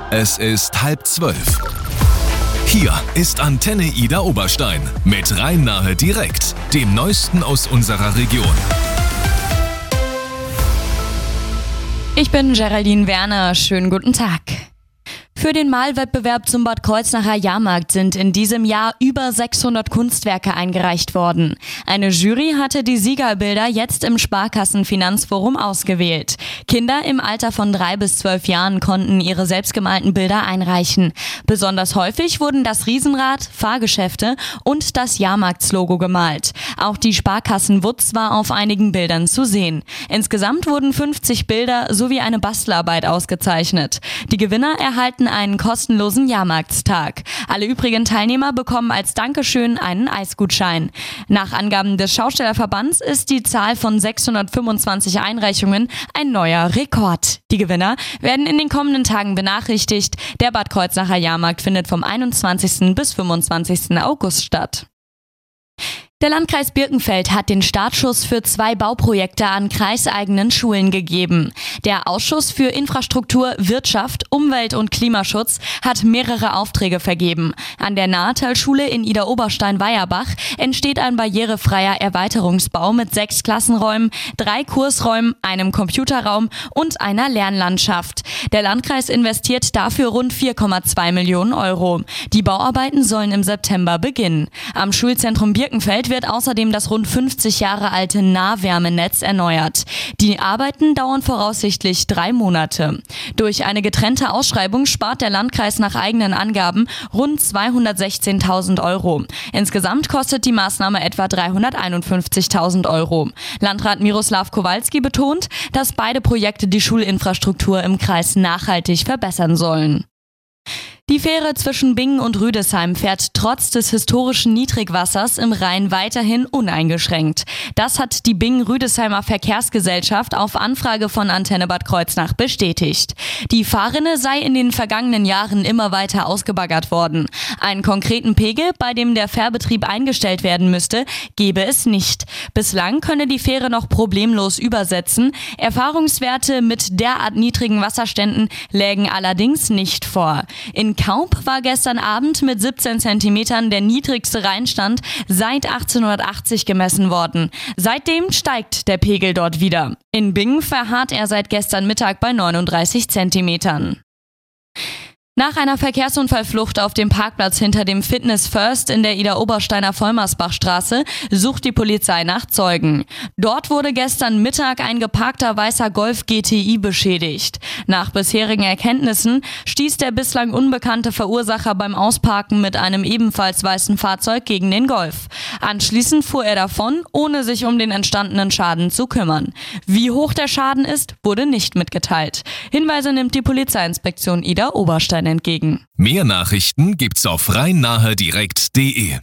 Es ist 11:30. Hier ist Antenne Ida Oberstein mit Rhein-Nahe direkt, dem Neuesten aus unserer Region. Ich bin Geraldine Werner, schönen guten Tag. Für den Malwettbewerb zum Bad Kreuznacher Jahrmarkt sind in diesem Jahr über 600 Kunstwerke eingereicht worden. Eine Jury hatte die Siegerbilder jetzt im Sparkassenfinanzforum ausgewählt. Kinder im Alter von 3 bis 12 Jahren konnten ihre selbstgemalten Bilder einreichen. Besonders häufig wurden das Riesenrad, Fahrgeschäfte und das Jahrmarktslogo gemalt. Auch die Sparkassen-Wutz war auf einigen Bildern zu sehen. Insgesamt wurden 50 Bilder sowie eine Bastelarbeit ausgezeichnet. Die Gewinner erhalten einen kostenlosen Jahrmarktstag. Alle übrigen Teilnehmer bekommen als Dankeschön einen Eisgutschein. Nach Angaben des Schaustellerverbands ist die Zahl von 625 Einreichungen ein neuer Rekord. Die Gewinner werden in den kommenden Tagen benachrichtigt. Der Bad Kreuznacher Jahrmarkt findet vom 21. bis 25. August statt. Der Landkreis Birkenfeld hat den Startschuss für 2 Bauprojekte an kreiseigenen Schulen gegeben. Der Ausschuss für Infrastruktur, Wirtschaft, Umwelt und Klimaschutz hat mehrere Aufträge vergeben. An der Nahetal-Schule in Ida-Oberstein-Weierbach entsteht ein barrierefreier Erweiterungsbau mit 6 Klassenräumen, 3 Kursräumen, einem Computerraum und einer Lernlandschaft. Der Landkreis investiert dafür rund 4,2 Millionen Euro. Die Bauarbeiten sollen im September beginnen. Am Schulzentrum Birkenfeld wird außerdem das rund 50 Jahre alte Nahwärmenetz erneuert. Die Arbeiten dauern voraussichtlich 3 Monate. Durch eine getrennte Ausschreibung spart der Landkreis nach eigenen Angaben rund 216.000 Euro. Insgesamt kostet die Maßnahme etwa 351.000 Euro. Landrat Miroslav Kowalski betont, dass beide Projekte die Schulinfrastruktur im Kreis nachhaltig verbessern sollen. Die Fähre zwischen Bingen und Rüdesheim fährt trotz des historischen Niedrigwassers im Rhein weiterhin uneingeschränkt. Das hat die Bingen-Rüdesheimer Verkehrsgesellschaft auf Anfrage von Antenne Bad Kreuznach bestätigt. Die Fahrrinne sei in den vergangenen Jahren immer weiter ausgebaggert worden. Einen konkreten Pegel, bei dem der Fährbetrieb eingestellt werden müsste, gebe es nicht. Bislang könne die Fähre noch problemlos übersetzen. Erfahrungswerte mit derart niedrigen Wasserständen lägen allerdings nicht vor. In Kaup war gestern Abend mit 17 Zentimetern der niedrigste Rheinstand seit 1880 gemessen worden. Seitdem steigt der Pegel dort wieder. In Bingen verharrt er seit gestern Mittag bei 39 Zentimetern. Nach einer Verkehrsunfallflucht auf dem Parkplatz hinter dem Fitness First in der Ida-Obersteiner Vollmersbachstraße sucht die Polizei nach Zeugen. Dort wurde gestern Mittag ein geparkter weißer Golf GTI beschädigt. Nach bisherigen Erkenntnissen stieß der bislang unbekannte Verursacher beim Ausparken mit einem ebenfalls weißen Fahrzeug gegen den Golf. Anschließend fuhr er davon, ohne sich um den entstandenen Schaden zu kümmern. Wie hoch der Schaden ist, wurde nicht mitgeteilt. Hinweise nimmt die Polizeiinspektion Ida-Oberstein entgegen. Mehr Nachrichten gibt's auf rhein-nahe-direkt.de.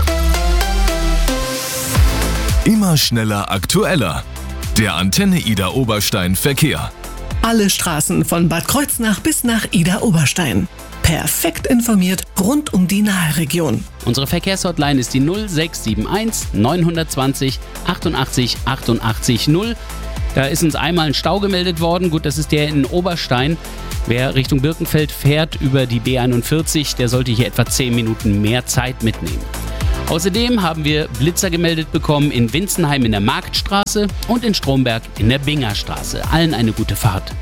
Immer schneller, aktueller. Der Antenne Ida Oberstein Verkehr. Alle Straßen von Bad Kreuznach bis nach Ida Oberstein. Perfekt informiert rund um die Naheregion. Unsere Verkehrshotline ist die 0671 920 88 88 0. Da ist uns einmal ein Stau gemeldet worden. Gut, das ist der in Oberstein. Wer Richtung Birkenfeld fährt über die B41, der sollte hier etwa 10 Minuten mehr Zeit mitnehmen. Außerdem haben wir Blitzer gemeldet bekommen in Winzenheim in der Marktstraße und in Stromberg in der Bingerstraße. Allen eine gute Fahrt.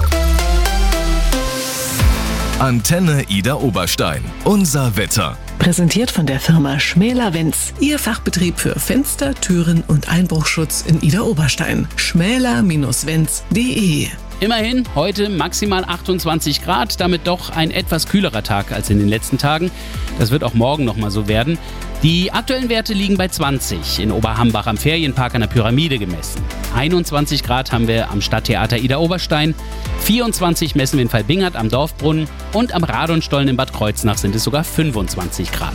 Antenne Ida Oberstein. Unser Wetter. Präsentiert von der Firma Schmäler-Wenz. Ihr Fachbetrieb für Fenster, Türen und Einbruchschutz in Ida Oberstein. schmäler-wenz.de. Immerhin heute maximal 28 Grad, damit doch ein etwas kühlerer Tag als in den letzten Tagen. Das wird auch morgen nochmal so werden. Die aktuellen Werte liegen bei 20, in Oberhambach am Ferienpark an der Pyramide gemessen. 21 Grad haben wir am Stadttheater Ida Oberstein, 24 messen wir in Valbingert am Dorfbrunnen und am Radonstollen in Bad Kreuznach sind es sogar 25 Grad.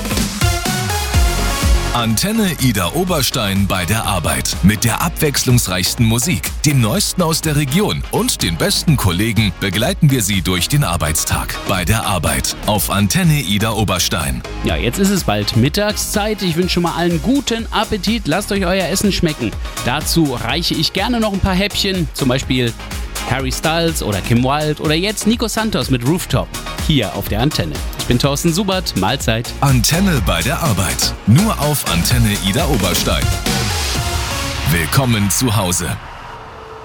Antenne Ida Oberstein bei der Arbeit. Mit der abwechslungsreichsten Musik, dem Neuesten aus der Region und den besten Kollegen begleiten wir Sie durch den Arbeitstag. Bei der Arbeit auf Antenne Ida Oberstein. Ja, jetzt ist es bald Mittagszeit. Ich wünsche schon mal allen guten Appetit. Lasst euch euer Essen schmecken. Dazu reiche ich gerne noch ein paar Häppchen. Zum Beispiel Harry Styles oder Kim Wilde oder jetzt Nico Santos mit Rooftop. Hier auf der Antenne. Ich bin Thorsten Subert, Mahlzeit. Antenne bei der Arbeit. Nur auf Antenne Idar Oberstein. Willkommen zu Hause.